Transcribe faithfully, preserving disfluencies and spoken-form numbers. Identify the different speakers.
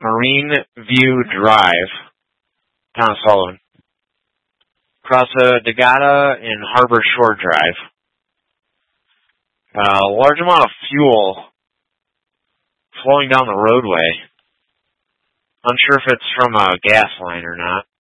Speaker 1: Marine View Drive, Town of Sullivan. Across the Degata and Harbor Shore Drive. A uh, large amount of fuel flowing down the roadway. Unsure if it's from a gas line or not.